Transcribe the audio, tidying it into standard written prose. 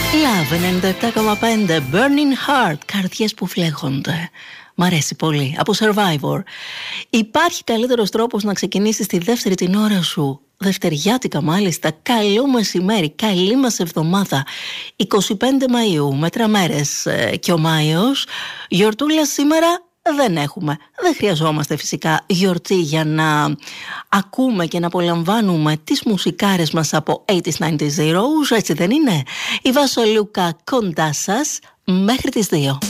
Love 97,5 Burning Heart, καρδιές που φλέγονται. Μ' αρέσει πολύ. Από Survivor. Υπάρχει καλύτερος τρόπος να ξεκινήσεις τη δεύτερη την ώρα σου, δευτεριάτικα μάλιστα. Καλό μεσημέρι, καλή μας εβδομάδα. 25 Μαΐου, μέτρα-μέρες και ο Μάιος. Γιορτούλα σήμερα δεν έχουμε. Δεν χρειαζόμαστε φυσικά γιορτή για να ακούμε και να απολαμβάνουμε τις μουσικάρες μας από 80s, 90s, zeros, έτσι δεν είναι? Η Βασολούκα κοντά σας μέχρι τις 2.